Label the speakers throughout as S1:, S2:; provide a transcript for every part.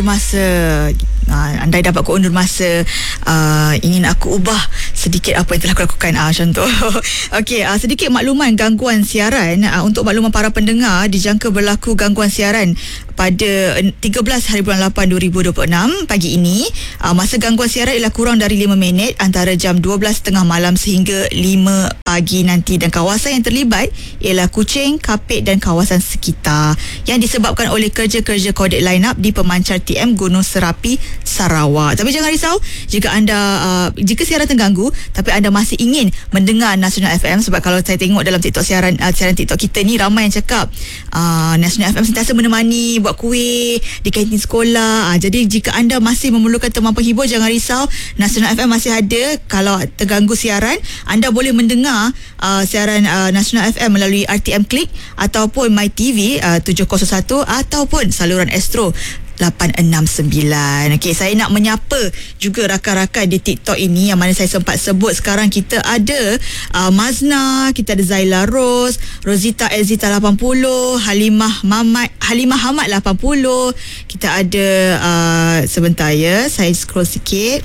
S1: Masa andai dapat ku undur masa, ingin aku ubah sedikit apa yang telah aku lakukan, macam tu. Okey, sedikit makluman gangguan siaran. Untuk makluman para pendengar, dijangka berlaku gangguan siaran pada 13 hari bulan 8 2026 pagi ini. Masa gangguan siaran ialah kurang dari 5 minit antara jam 12.30 malam sehingga 5 pagi nanti, dan kawasan yang terlibat ialah Kuching, Kapit dan kawasan sekitar, yang disebabkan oleh kerja-kerja kodek line up di pemancar TM Gunung Serapi, Sarawak. Tapi jangan risau jika anda jika siaran terganggu tapi anda masih ingin mendengar Nasional FM, sebab kalau saya tengok dalam TikTok siaran TikTok kita ni, ramai yang cakap Nasional FM sentiasa menemani buat kuih di kantin sekolah. Jadi jika anda masih memerlukan teman penghibur, jangan risau, Nasional FM masih ada. Kalau terganggu siaran, anda boleh mendengar siaran Nasional FM melalui RTM Klik ataupun MyTV 701 ataupun saluran Astro 869. Okey, saya nak menyapa juga rakan-rakan di TikTok ini yang mana saya sempat sebut. Sekarang kita ada Mazna, kita ada Zaila Rose, Rosita Elzita 80, Halimah Hamad 80. Kita ada sebentar ya, saya scroll sikit.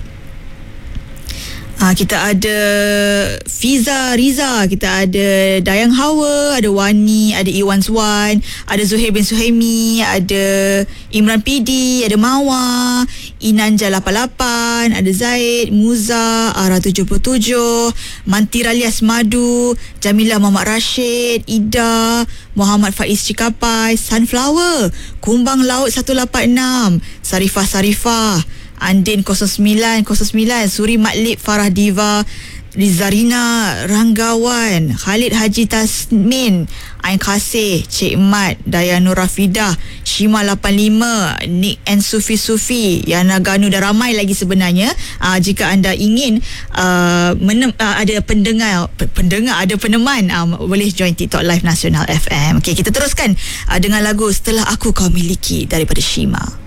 S1: Kita ada Fiza Riza, kita ada Dayang Hawa, ada Wani, ada Iwan Zwan, ada Zuhair bin Suhaimi, ada Imran PD, ada Mawa, Inanja 88, ada Zaid, Muza, Ara 77, Mantira Lias Madu, Jamila Muhammad Rashid, Ida, Muhammad Faiz Cikapai, Sunflower, Kumbang Laut 186, Sarifah, Andin 0909, Suri Matlib, Farah Diva, Rizarina Ranggawan, Khalid Haji Tasmin, Ain Kasih, Cik Mat, Dayanur Rafidah, Shima 85, Nick and Sufi, Yana Ganu, dan ramai lagi sebenarnya. Jika anda ingin ada pendengar, ada peneman, boleh join TikTok Live Nasional FM. Okey, kita teruskan dengan lagu Setelah Aku Kau Miliki daripada Shima.